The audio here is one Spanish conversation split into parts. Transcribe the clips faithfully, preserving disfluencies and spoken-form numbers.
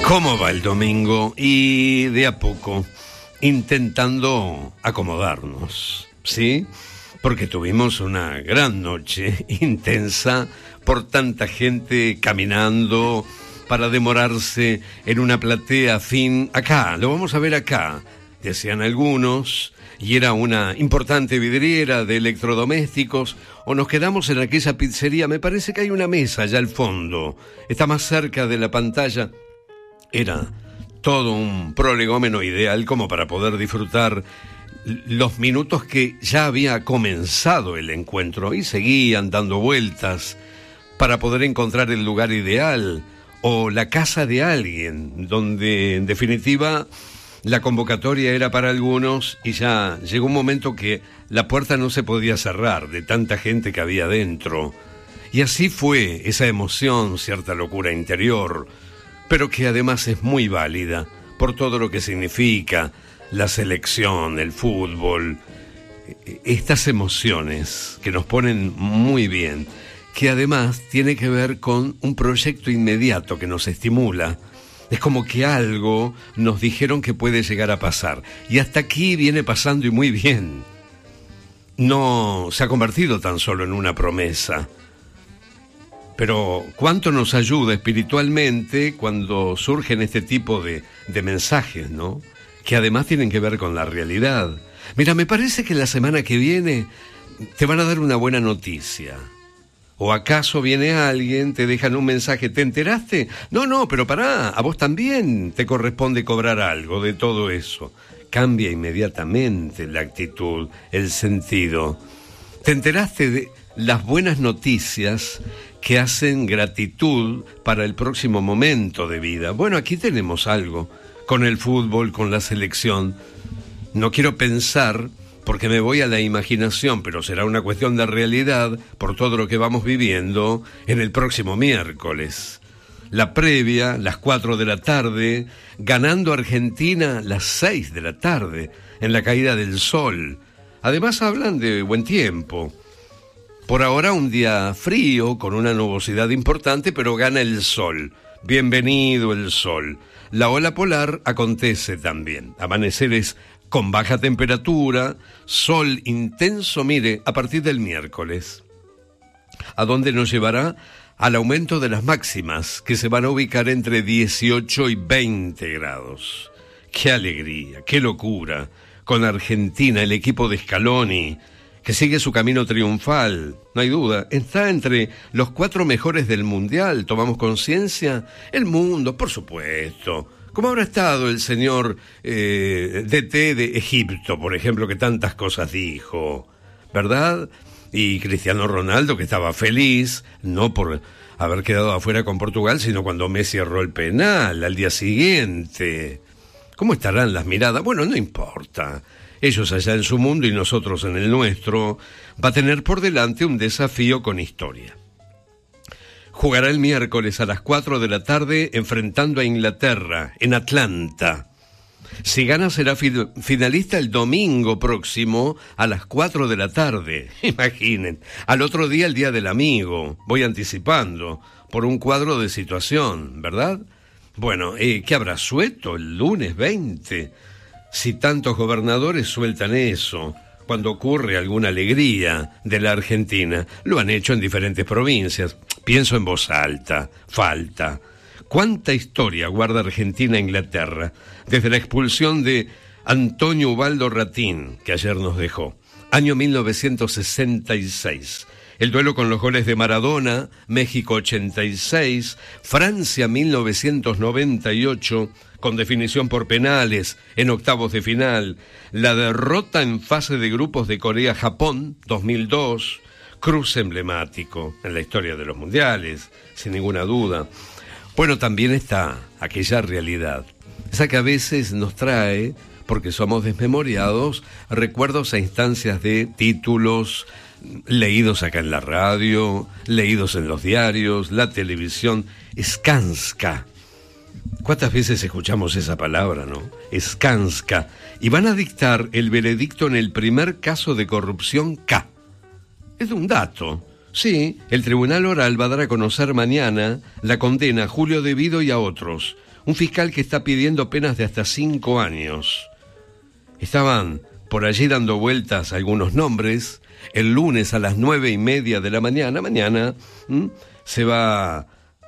¿Cómo va el domingo? Y de a poco, intentando acomodarnos, ¿sí? Porque tuvimos una gran noche intensa por tanta gente caminando para demorarse en una platea fin. Acá, lo vamos a ver acá, decían algunos, y era una importante vidriera de electrodomésticos, o nos quedamos en aquella pizzería. Me parece que hay una mesa allá al fondo, está más cerca de la pantalla. Era todo un prolegómeno ideal como para poder disfrutar los minutos que ya había comenzado el encuentro y seguían dando vueltas para poder encontrar el lugar ideal o la casa de alguien, donde en definitiva la convocatoria era para algunos y ya llegó un momento que la puerta no se podía cerrar de tanta gente que había dentro. Y así fue esa emoción, cierta locura interior, pero que además es muy válida por todo lo que significa la selección, el fútbol, estas emociones que nos ponen muy bien, que además tiene que ver con un proyecto inmediato que nos estimula. Es como que algo nos dijeron que puede llegar a pasar, y hasta aquí viene pasando y muy bien. No se ha convertido tan solo en una promesa. Pero cuánto nos ayuda espiritualmente cuando surgen este tipo de, de mensajes, ¿no? Que además tienen que ver con la realidad. Mira, me parece que la semana que viene te van a dar una buena noticia. ¿O acaso viene alguien, te dejan un mensaje, ¿te enteraste? No, no, pero pará, a vos también te corresponde cobrar algo de todo eso. Cambia inmediatamente la actitud, el sentido. ¿Te enteraste de las buenas noticias que hacen gratitud para el próximo momento de vida? Bueno, aquí tenemos algo, con el fútbol, con la selección. No quiero pensar, porque me voy a la imaginación, pero será una cuestión de realidad por todo lo que vamos viviendo en el próximo miércoles. La previa, las cuatro de la tarde, ganando Argentina las seis de la tarde, en la caída del sol. Además hablan de buen tiempo. Por ahora un día frío, con una nubosidad importante, pero gana el sol. Bienvenido el sol. La ola polar acontece también. Amaneceres con baja temperatura, sol intenso, mire, a partir del miércoles. ¿A dónde nos llevará? Al aumento de las máximas, que se van a ubicar entre dieciocho y veinte grados. ¡Qué alegría, qué locura! Con Argentina, el equipo de Scaloni, que sigue su camino triunfal, no hay duda, está entre los cuatro mejores del Mundial. ¿Tomamos conciencia? El mundo, por supuesto. ¿Cómo habrá estado el señor eh, D T de Egipto, por ejemplo, que tantas cosas dijo, ¿verdad? Y Cristiano Ronaldo, que estaba feliz, no por haber quedado afuera con Portugal, sino cuando Messi erró el penal al día siguiente. ¿Cómo estarán las miradas? Bueno, no importa. Ellos allá en su mundo y nosotros en el nuestro. Va a tener por delante un desafío con historia. Jugará el miércoles a las cuatro de la tarde enfrentando a Inglaterra en Atlanta. Si gana será fi- finalista el domingo próximo a las cuatro de la tarde. Imaginen, al otro día el Día del Amigo. Voy anticipando por un cuadro de situación, ¿verdad? Bueno, eh, ¿qué habrá suelto el lunes veinte? Si tantos gobernadores sueltan eso cuando ocurre alguna alegría de la Argentina, lo han hecho en diferentes provincias. Pienso en voz alta, falta. ¿Cuánta historia guarda Argentina e Inglaterra? Desde la expulsión de Antonio Ubaldo Ratín, que ayer nos dejó. Año mil novecientos sesenta y seis. El duelo con los goles de Maradona, México ochenta y seis, Francia mil novecientos noventa y ocho, con definición por penales en octavos de final, la derrota en fase de grupos de Corea-Japón, dos mil dos, cruce emblemático en la historia de los mundiales, sin ninguna duda. Bueno, también está aquella realidad, esa que a veces nos trae, porque somos desmemoriados, recuerdos a instancias de títulos leídos acá en la radio, leídos en los diarios, la televisión. Skanska. ¿Cuántas veces escuchamos esa palabra, no? Skanska. Y van a dictar el veredicto en el primer caso de corrupción K. Es un dato. Sí, el Tribunal Oral va a dar a conocer mañana la condena a Julio De Vido y a otros, Un fiscal que está pidiendo penas de hasta cinco años. Estaban por allí dando vueltas algunos nombres. El lunes a las nueve y media de la mañana, mañana, ¿m? se va a,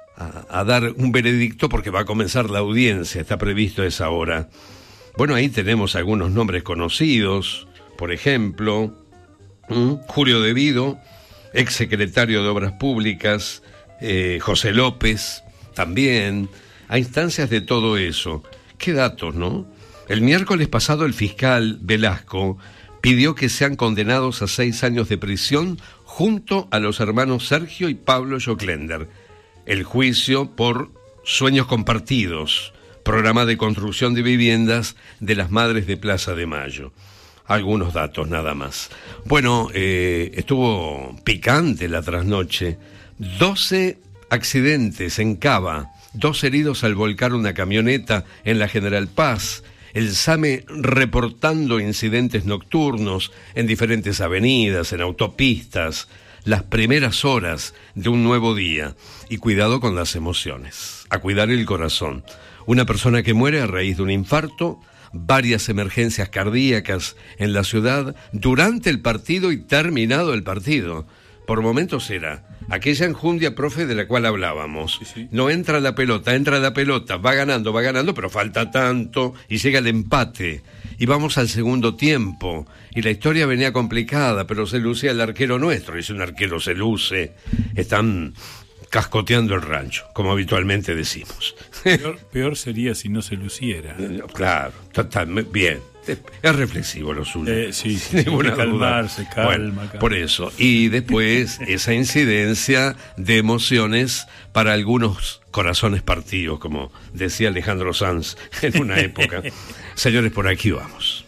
a dar un veredicto porque va a comenzar la audiencia, está previsto a esa hora. Bueno, ahí tenemos algunos nombres conocidos, por ejemplo, ¿m? Julio De Vido, ex secretario de Obras Públicas, eh, José López, también, a instancias de todo eso. ¿Qué datos, no? El miércoles pasado el fiscal Velasco pidió que sean condenados a seis años de prisión junto a los hermanos Sergio y Pablo Joclender. El juicio por Sueños Compartidos, programa de construcción de viviendas de las Madres de Plaza de Mayo. Algunos datos nada más. Bueno, eh, estuvo picante la trasnoche. doce accidentes en Cava, dos heridos al volcar una camioneta en la General Paz. El SAME reportando incidentes nocturnos en diferentes avenidas, en autopistas, las primeras horas de un nuevo día. Y cuidado con las emociones, a cuidar el corazón. Una persona que muere a raíz de un infarto, varias emergencias cardíacas en la ciudad durante el partido y terminado el partido. Por momentos era aquella enjundia, profe, de la cual hablábamos. Sí, sí. No entra la pelota, entra la pelota, va ganando, va ganando, pero falta tanto, y llega el empate. Y vamos al segundo tiempo, y la historia venía complicada, pero se lucía el arquero nuestro, y si un arquero se luce, están cascoteando el rancho, como habitualmente decimos. Peor, peor sería si no se luciera. Claro, totalmente bien. Es reflexivo lo suyo. Eh, sí, sí, sí, calmarse, calma. Bueno, calma. Por eso. Y después esa incidencia de emociones para algunos corazones partidos, como decía Alejandro Sanz en una época. Señores, por aquí vamos.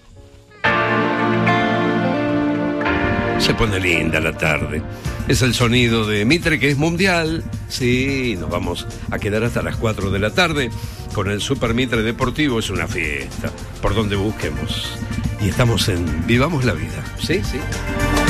Se pone linda la tarde. Es el sonido de Mitre, que es mundial. Sí, nos vamos a quedar hasta las cuatro de la tarde con el Super Mitre Deportivo. Es una fiesta, por donde busquemos. Y estamos en Vivamos la Vida. Sí, sí.